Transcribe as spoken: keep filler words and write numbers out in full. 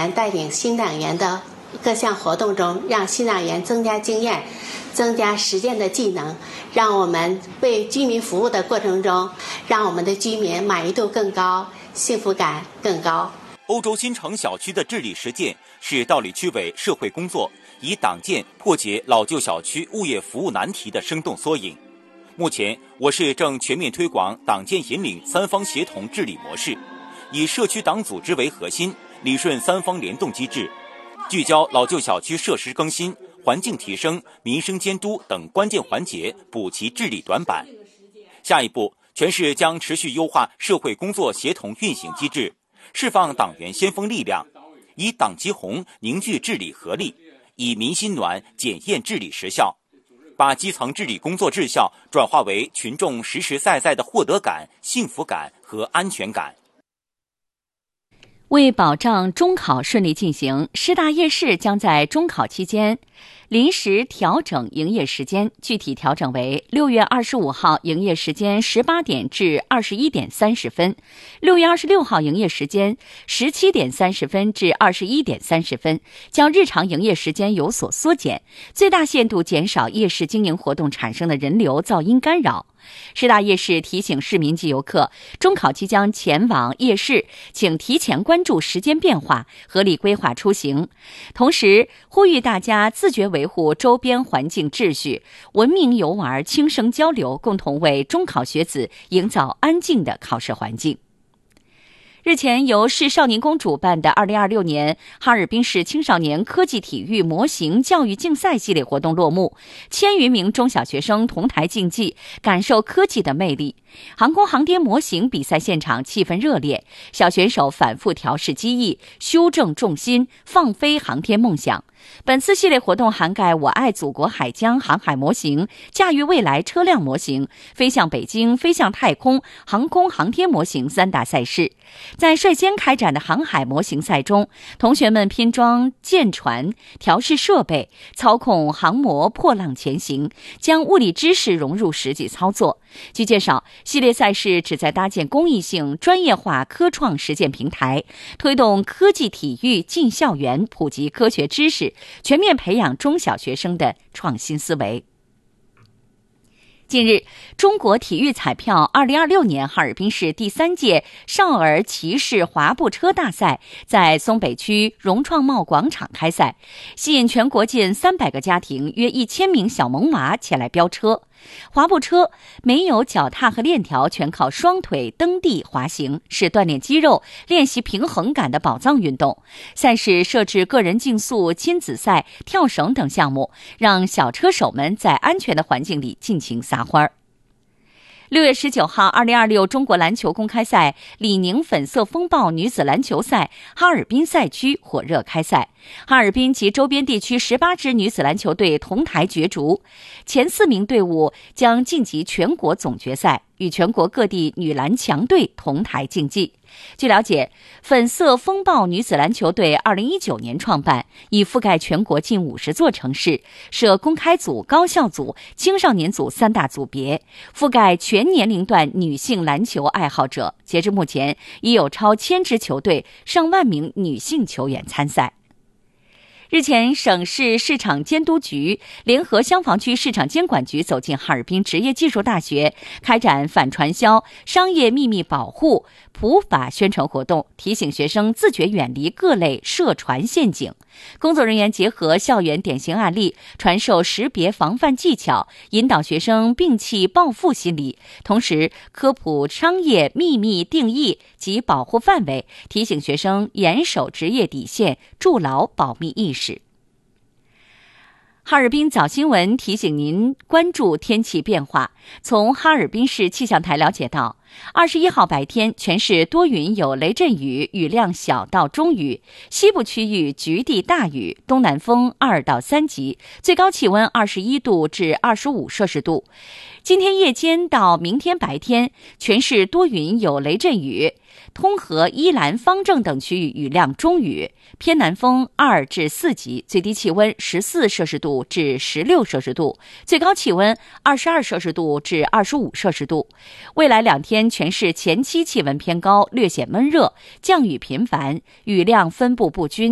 员带领新党员的各项活动中，让新党员增加经验，增加实践的技能，让我们为居民服务的过程中，让我们的居民满意度更高，幸福感更高。 欧洲新城小区的治理实践是道里区委社会工作以党建破解老旧小区物业服务难题的生动缩影。目前，我市正全面推广党建引领三方协同治理模式，以社区党组织为核心，理顺三方联动机制，聚焦老旧小区设施更新、环境提升、民生监督等关键环节，补齐治理短板。下一步，全市将持续优化社会工作协同运行机制，释放党员先锋力量，以党旗红凝聚治理合力，以民心暖检验治理实效，把基层治理工作质效转化为群众实实在在的获得感、幸福感和安全感。 为保障中考顺利进行，师大夜市将在中考期间临时调整营业时间，具体调整为六月二十五号营业时间十八点至二十一点三十分，六月二十六号营业时间十七点三十分至二十一点三十分，较日常营业时间有所缩减，最大限度减少夜市经营活动产生的人流噪音干扰。师大夜市提醒市民及游客，中考即将前往夜市，请提前关注时间变化，合理规划出行。同时，呼吁大家自觉维护周边环境秩序，文明游玩，轻声交流，共同为中考学子营造安静的考试环境。日前，由市少年宫主办的二零二六年哈尔滨市青少年科技体育模型教育竞赛系列活动落幕，千余名中小学生同台竞技，感受科技的魅力。航空航天模型比赛现场气氛热烈，小选手反复调试机翼，修正重心，放飞航天梦想。本次系列活动涵盖我爱祖国海疆航海模型、驾驭未来车辆模型、飞向北京、飞向太空航空航天模型三大赛事。在率先开展的航海模型赛中，同学们拼装舰船、调试设备、操控航模破浪前行，将物理知识融入实际操作。据介绍，系列赛事旨在搭建公益性、专业化科创实践平台，推动科技体育进校园，普及科学知识，全面培养中小学生的创新思维。近日，中国体育彩票二零二六年哈尔滨市第三届少儿骑士滑步车大赛在松北区融创贸广场开赛，吸引全国近三百个家庭、约一千名小萌娃前来飙车。滑步车没有脚踏和链条，全靠双腿蹬地滑行，是锻炼肌肉、练习平衡感的宝藏运动。赛事设置个人竞速、亲子赛、跳绳等项目，让小车手们在安全的环境里尽情撒欢儿。六月十九号，二零二六中国篮球公开赛李宁粉色风暴女子篮球赛哈尔滨赛区火热开赛，哈尔滨及周边地区十八支女子篮球队同台角逐，前四名队伍将晋级全国总决赛，与全国各地女篮强队同台竞技。据了解，粉色风暴女子篮球队二零一九年创办，已覆盖全国近五十座城市，设公开组、高校组、青少年组三大组别，覆盖全年龄段女性篮球爱好者。截至目前，已有超千支球队、上万名女性球员参赛。日前，省市市场监督局联合消防区市场监管局走进哈尔滨职业技术大学，开展反传销、商业秘密保护普法宣传活动，提醒学生自觉远离各类涉传陷阱。工作人员结合校园典型案例，传授识别防范技巧，引导学生摒弃报复心理，同时科普商业秘密定义及保护范围，提醒学生严守职业底线，筑牢保密意识。哈尔滨早新闻提醒您关注天气变化。从哈尔滨市气象台了解到，二十一号白天全市多云有雷阵雨，雨量小到中雨，西部区域局地大雨，东南风二到三级，最高气温二十一度至二十五摄氏度。今天夜间到明天白天，全市多云有雷阵雨，通河、依兰、方正等区域雨量中雨，偏南风二至四级，最低气温十四摄氏度至十六摄氏度，最高气温二十二摄氏度至二十五摄氏度。未来两天全市前期气温偏高，略显闷热，降雨频繁，雨量分布不均。